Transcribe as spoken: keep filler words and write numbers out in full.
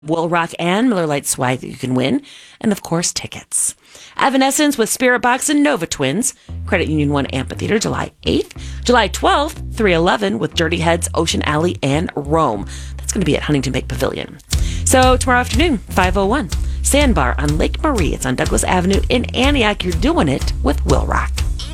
Will Rock and Miller Lite swag that you can win, and of course, tickets. Evanescence with Spirit Box and Nova Twins, Credit Union One Amphitheater, July eighth. July twelfth, three eleven with Dirty Heads, Ocean Alley, and Rome. That's going to be at Huntington Bank Pavilion. So tomorrow afternoon, five oh one, Sandbar on Lake Marie. It's on Douglas Avenue in Antioch. You're doing it with Will Rock.